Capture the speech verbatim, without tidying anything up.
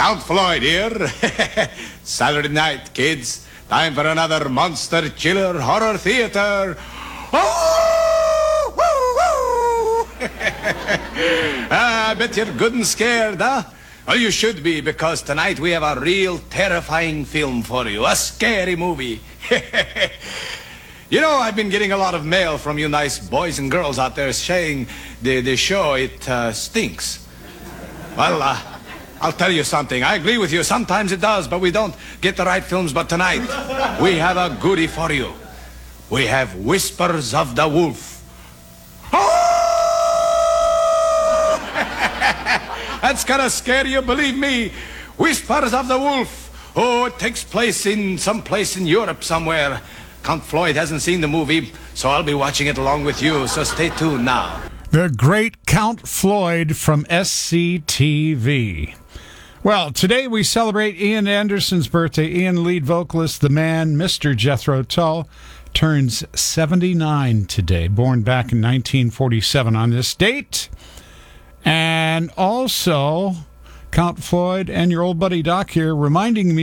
Count Floyd here. Saturday night, kids. Time for another monster chiller horror theater. Oh, woo, woo. Ah, I bet you're good and scared, huh? Well, you should be, because tonight we have a real terrifying film for you. A scary movie. You know, I've been getting a lot of mail from you nice boys and girls out there saying the, the show, it uh, stinks. Well, uh, I'll tell you something. I agree with you. Sometimes it does, but we don't get the right films. But tonight, we have a goodie for you. We have Whispers of the Wolf. That's gonna scare you, believe me. Whispers of the Wolf. Oh, it takes place in some place in Europe somewhere. Count Floyd hasn't seen the movie, so I'll be watching it along with you, so stay tuned now. The great Count Floyd from S C T V. Well, today we celebrate Ian Anderson's birthday. Ian, lead vocalist, the man, Mister Jethro Tull, turns seventy-nine today, born back in nineteen forty-seven on this date. And also, Count Floyd and your old buddy Doc here reminding me